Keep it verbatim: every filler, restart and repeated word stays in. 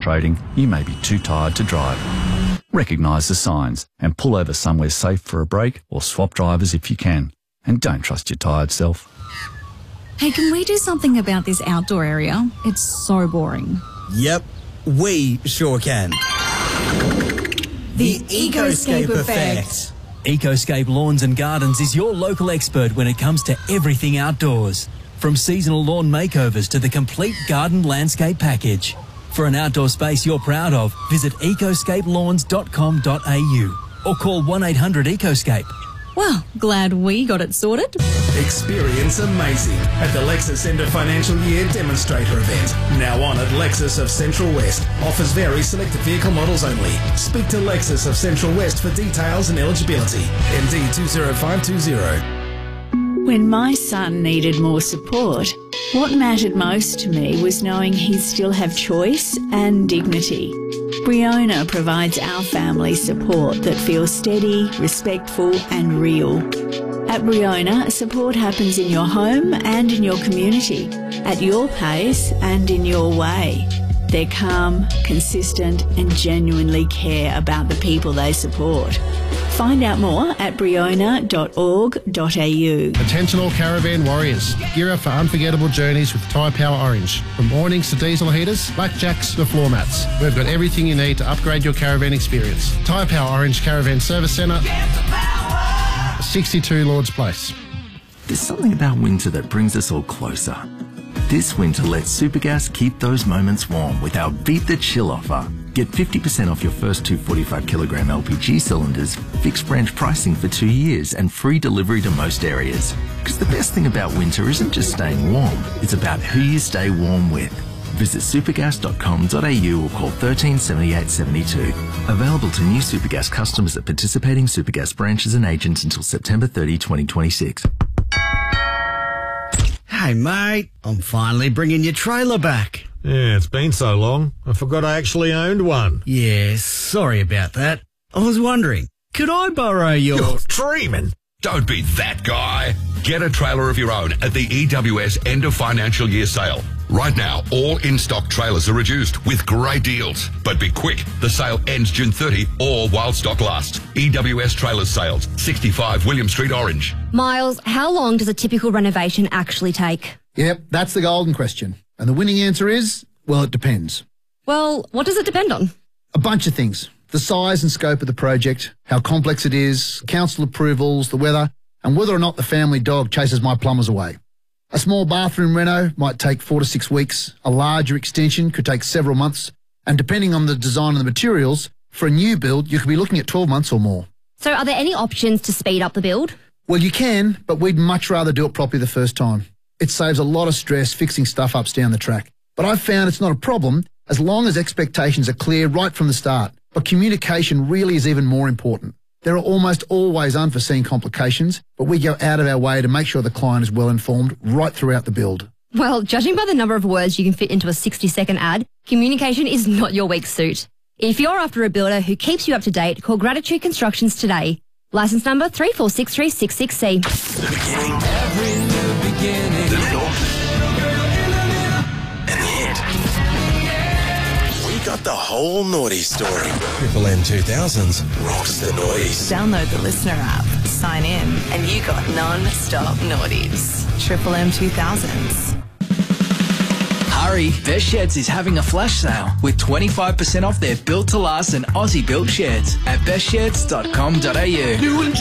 concentrating, you may be too tired to drive. Recognise the signs and pull over somewhere safe for a break or swap drivers if you can. And don't trust your tired self. Hey, can we do something about this outdoor area? It's so boring. Yep, we sure can. The Ecoscape Effect. Ecoscape Lawns and Gardens is your local expert when it comes to everything outdoors. From seasonal lawn makeovers to the complete garden landscape package. For an outdoor space you're proud of, visit ecoscape lawns dot com dot a u or call one eight hundred ecoscape. Well, glad we got it sorted. Experience amazing at the Lexus End of Financial Year Demonstrator event. Now on at Lexus of Central West. Offers vary, selected vehicle models only. Speak to Lexus of Central West for details and eligibility. M D two zero five two zero. When my son needed more support, what mattered most to me was knowing he'd still have choice and dignity. Briona provides our family support that feels steady, respectful and real. At Briona, support happens in your home and in your community, at your pace and in your way. They're calm, consistent and genuinely care about the people they support. Find out more at briona dot org dot a u. Attention all caravan warriors. Gear up for unforgettable journeys with Tyre Power Orange. From awnings to diesel heaters, blackjacks to floor mats. We've got everything you need to upgrade your caravan experience. Tyre Power Orange Caravan Service Centre, sixty-two Lords Place. There's something about winter that brings us all closer. This winter, let Supergas keep those moments warm with our Beat the Chill offer. Get fifty percent off your first two forty-five kilogram L P G cylinders, fixed branch pricing for two years and free delivery to most areas. Because the best thing about winter isn't just staying warm, it's about who you stay warm with. Visit supergas dot com dot a u or call thirteen seventy-eight seventy-two. Available to new Supergas customers at participating Supergas branches and agents until September thirtieth, twenty twenty-six. Hey, mate, I'm finally bringing your trailer back. Yeah, it's been so long, I forgot I actually owned one. Yeah, sorry about that. I was wondering, could I borrow your... You're dreaming. Don't be that guy. Get a trailer of your own at the E W S End of Financial Year sale. Right now, all in-stock trailers are reduced with great deals. But be quick, the sale ends June thirtieth or while stock lasts. E W S Trailers Sales, sixty-five William Street, Orange. Miles, how long does a typical renovation actually take? Yep, that's the golden question. And the winning answer is, well, it depends. Well, what does it depend on? A bunch of things. The size and scope of the project, how complex it is, council approvals, the weather, and whether or not the family dog chases my plumbers away. A small bathroom reno might take four to six weeks. A larger extension could take several months. And depending on the design and the materials, for a new build, you could be looking at twelve months or more. So are there any options to speed up the build? Well, you can, but we'd much rather do it properly the first time. It saves a lot of stress fixing stuff ups down the track. But I've found it's not a problem as long as expectations are clear right from the start. But communication really is even more important. There are almost always unforeseen complications, but we go out of our way to make sure the client is well informed right throughout the build. Well, judging by the number of words you can fit into a sixty second ad, communication is not your weak suit. If you're after a builder who keeps you up to date, call Gratitude Constructions today. License number three four six three six six C. The beginning. Every new beginning. The middle. And the end. We got the whole naughty story. Triple M two thousands rocks the noise. Download the Listener app, sign in, and you got non-stop naughties. Triple M two thousands. Hurry, Best Sheds is having a flash sale with twenty-five percent off their built to last and Aussie built sheds at best sheds dot com dot a u.